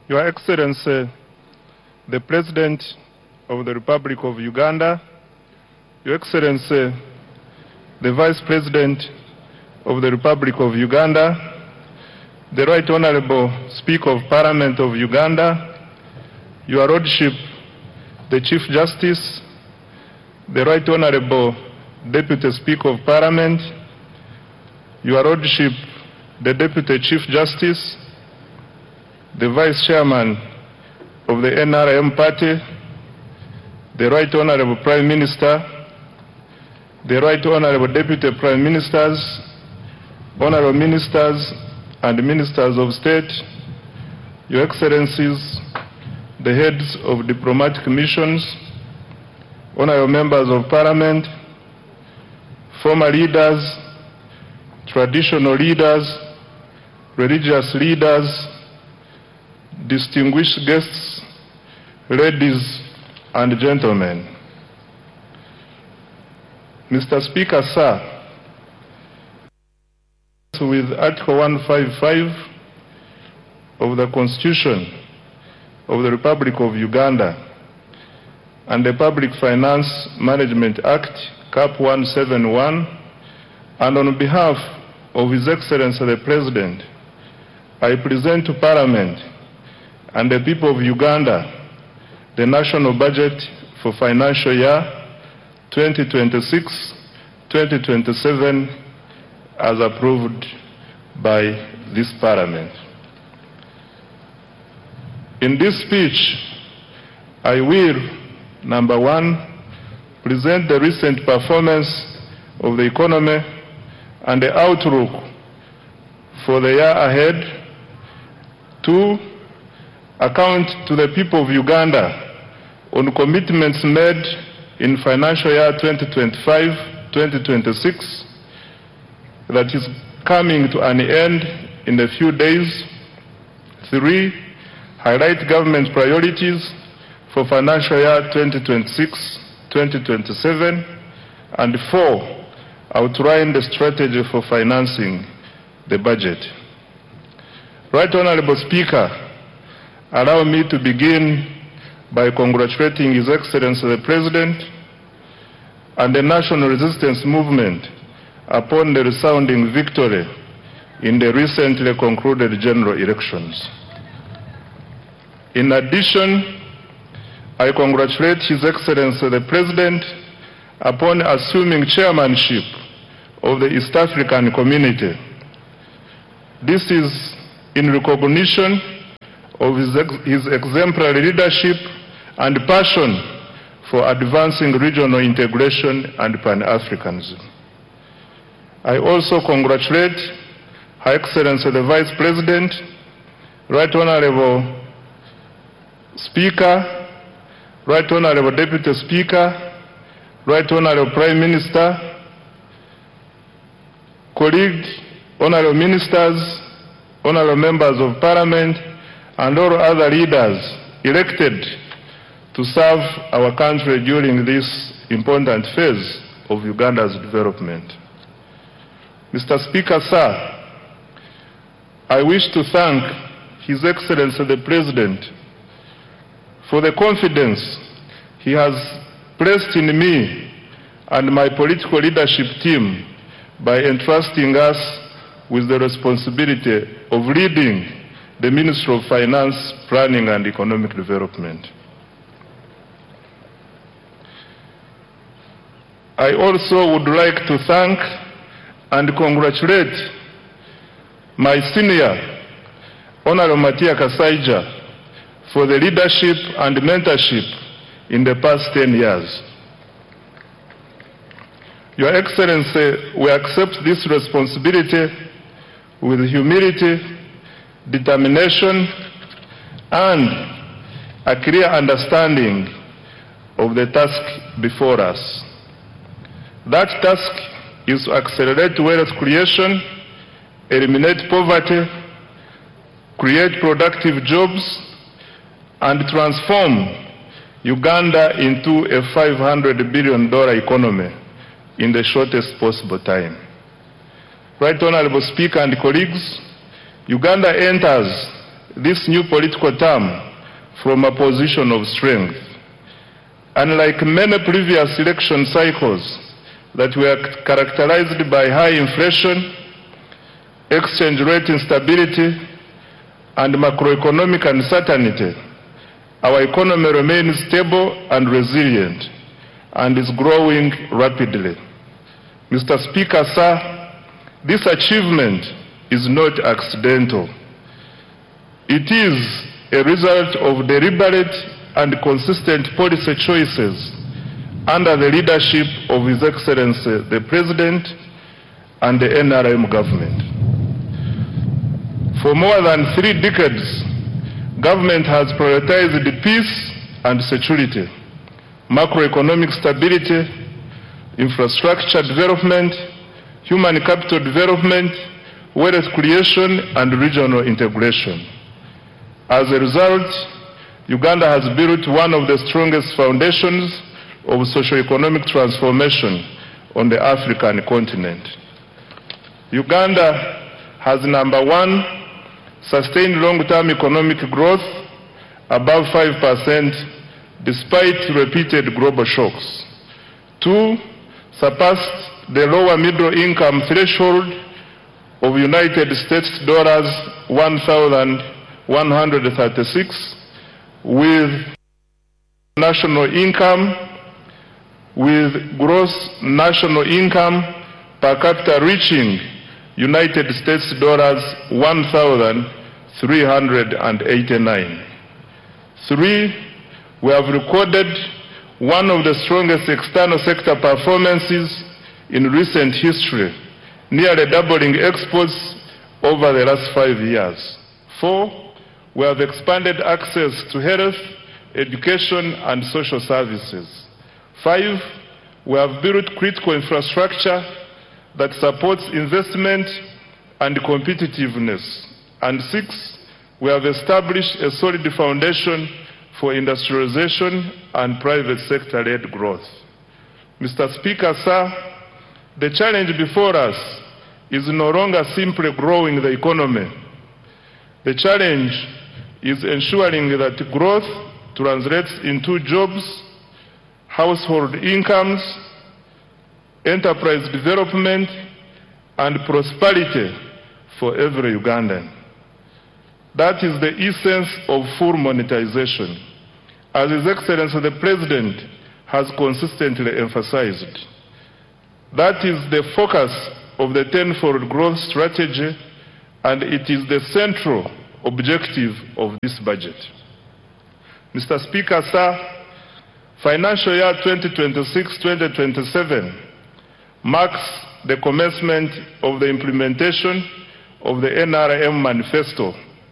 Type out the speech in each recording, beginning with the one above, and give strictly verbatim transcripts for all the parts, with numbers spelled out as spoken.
Your Excellency, the President of the Republic of Uganda, Your Excellency, the Vice President of the Republic of Uganda, the Right Honorable Speaker of Parliament of Uganda, Your Lordship, the Chief Justice, the Right Honorable Deputy Speaker of Parliament, Your Lordship, the Deputy Chief Justice, the Vice Chairman of the N R M Party, the Right Honorable Prime Minister, the Right Honorable Deputy Prime Ministers, Honorable Ministers and Ministers of State, Your Excellencies, the heads of diplomatic missions, Honorable Members of Parliament, former leaders, traditional leaders, religious leaders, distinguished guests, ladies and gentlemen. Mister Speaker, sir, with Article one fifty-five of the Constitution of the Republic of Uganda and the Public Finance Management Act, Cap one seventy-one, and on behalf of His Excellency the President, I present to Parliament and the people of Uganda the national budget for financial year twenty twenty-six twenty twenty-seven as approved by this Parliament. In this speech, I will, number one, present the recent performance of the economy and the outlook for the year ahead. Two, account to the people of Uganda on commitments made in financial year twenty twenty-five twenty twenty-six that is coming to an end in a few days. Three, highlight government priorities for financial year twenty twenty-six twenty twenty-seven. And four, outline the strategy for financing the budget. Right Honorable Speaker, allow me to begin by congratulating His Excellency the President and the National Resistance Movement upon the resounding victory in the recently concluded general elections. In addition, I congratulate His Excellency the President upon assuming chairmanship of the East African Community. This is in recognition of his, ex his exemplary leadership and passion for advancing regional integration and Pan-Africanism. I also congratulate Her Excellency the Vice President, Right Honorable Speaker, Right Honorable Deputy Speaker, Right Honorable Prime Minister, colleagues, Honorable Ministers, Honorable Members of Parliament, and all other leaders elected to serve our country during this important phase of Uganda's development. Mister Speaker, sir, I wish to thank His Excellency the President for the confidence he has placed in me and my political leadership team by entrusting us with the responsibility of leading the Ministry of Finance, Planning and Economic Development. I also would like to thank and congratulate my senior, Honorable Matia Kasaija, for the leadership and mentorship in the past ten years. Your Excellency, we accept this responsibility with humility, determination, and a clear understanding of the task before us. That task is to accelerate wealth creation, eliminate poverty, create productive jobs, and transform Uganda into a five hundred billion dollar economy in the shortest possible time. Right Honorable Speaker and colleagues, Uganda enters this new political term from a position of strength. Unlike many previous election cycles that were characterized by high inflation, exchange rate instability, and macroeconomic uncertainty, our economy remains stable and resilient and is growing rapidly. Mister Speaker, sir, this achievement is not accidental. It is a result of deliberate and consistent policy choices under the leadership of His Excellency the President and the N R M government. For more than three decades, government has prioritized peace and security, macroeconomic stability, infrastructure development, human capital development, wealth creation, and regional integration. As a result, Uganda has built one of the strongest foundations of socio-economic transformation on the African continent. Uganda has, number one, sustained long-term economic growth above five percent despite repeated global shocks. Two, surpassed the lower middle income threshold of United States dollars one thousand one hundred thirty-six, with national income, with gross national income per capita reaching United States dollars one thousand three hundred eighty-nine. Three, we have recorded one of the strongest external sector performances in recent history, nearly doubling exports over the last five years. Four, we have expanded access to health, education, and social services. Five, we have built critical infrastructure that supports investment and competitiveness. And six, we have established a solid foundation for industrialization and private sector-led growth. Mister Speaker, sir, the challenge before us is no longer simply growing the economy. The challenge is ensuring that growth translates into jobs, household incomes, enterprise development, and prosperity for every Ugandan. That is the essence of full monetization, as His Excellency the President has consistently emphasized. That is the focus of the tenfold growth strategy, and it is the central objective of this budget. Mister Speaker, sir, financial year twenty twenty-six twenty twenty-seven marks the commencement of the implementation of the N R M manifesto.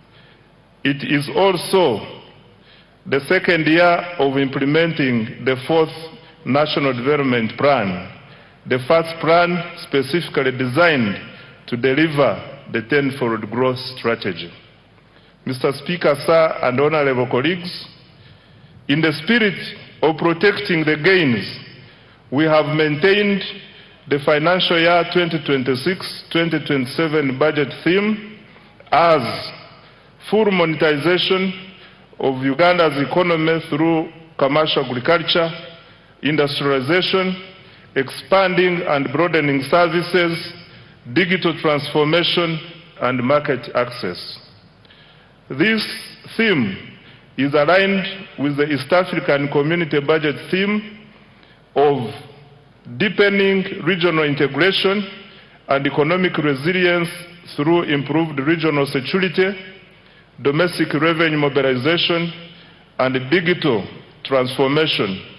It is also the second year of implementing the fourth National Development Plan, the first plan specifically designed to deliver the tenfold growth strategy. Mister Speaker, sir, and honorable colleagues, in the spirit of protecting the gains, we have maintained the financial year twenty twenty-six twenty twenty-seven budget theme as full monetization of Uganda's economy through commercial agriculture, industrialization, expanding and broadening services, digital transformation, and market access. This theme is aligned with the East African Community budget theme of deepening regional integration and economic resilience through improved regional security, domestic revenue mobilization, and digital transformation